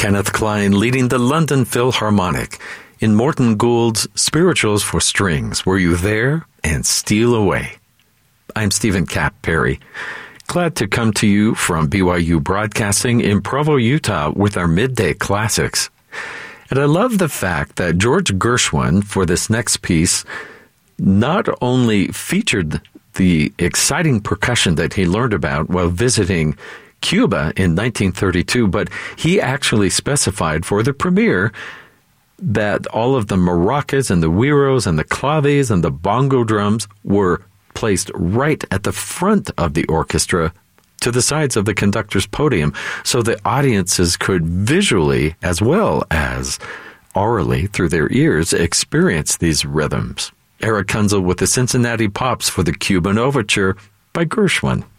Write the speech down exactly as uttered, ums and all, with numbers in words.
Kenneth Klein leading the London Philharmonic in Morton Gould's Spirituals for Strings, Were You There? And Steal Away. I'm Stephen Cap Perry. Glad to come to you from B Y U Broadcasting in Provo, Utah with our Midday Classics. And I love the fact that George Gershwin, for this next piece, not only featured the exciting percussion that he learned about while visiting Cuba in nineteen thirty-two, but he actually specified for the premiere that all of the maracas and the güiros and the claves and the bongo drums were placed right at the front of the orchestra to the sides of the conductor's podium so the audiences could visually as well as orally through their ears experience these rhythms. Eric Kunzel with the Cincinnati Pops for the Cuban Overture by Gershwin.